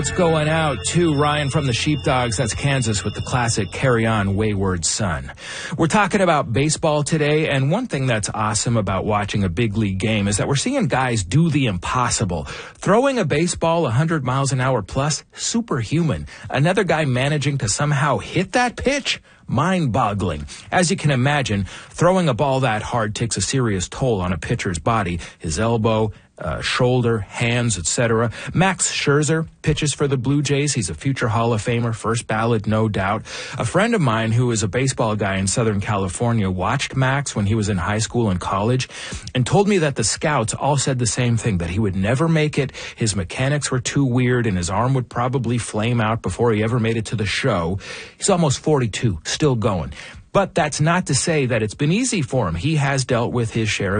It's going out to Ryan from the Sheepdogs. That's Kansas with the classic Carry On Wayward Son. We're talking about baseball today, and one thing that's awesome about watching a big league game is that we're seeing guys do the impossible. Throwing a baseball 100 miles an hour plus, superhuman. Another guy managing to somehow hit that pitch, mind-boggling. As you can imagine, throwing a ball that hard takes a serious toll on a pitcher's body, his elbow, shoulder, hands, etc. Max Scherzer pitches for the Blue Jays. He's a future Hall of Famer, first ballot, no doubt. A friend of mine who is a baseball guy in Southern California watched Max when he was in high school and college and told me that the scouts all said the same thing, that he would never make it, his mechanics were too weird, and his arm would probably flame out before he ever made it to the show. He's almost 42, still going. But that's not to say that it's been easy for him. He has dealt with his share of